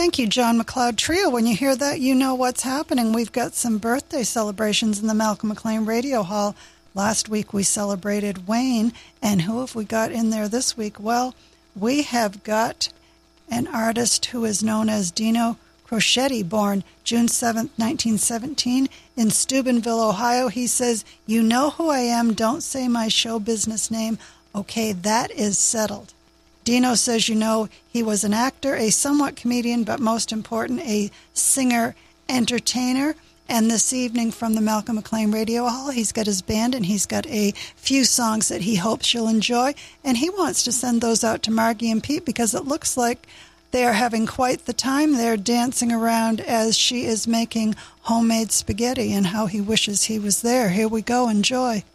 Thank you, John McLeod Trio. When you hear that, you know what's happening. We've got some birthday celebrations in the Malcolm McLean Radio Hall. Last week we celebrated Wayne, and who have we got in there this week? Well, we have got an artist who is known as Dino Crocetti, born June 7th, 1917, in Steubenville, Ohio. He says, "You know who I am, don't say my show business name." Okay, that is settled. Dino says, you know, he was an actor, a somewhat comedian, but most important, a singer-entertainer. And this evening from the Malcolm McLean Radio Hall, he's got his band and he's got a few songs that he hopes you'll enjoy. And he wants to send those out to Margie and Pete because it looks like they are having quite the time. They're dancing around as she is making homemade spaghetti and how he wishes he was there. Here we go. Enjoy.